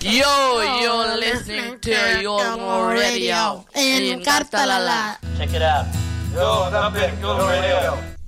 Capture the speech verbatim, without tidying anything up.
Yo, you're listening to your radio in Cartalala. Check it out. Yo, what's up, Yo Radio.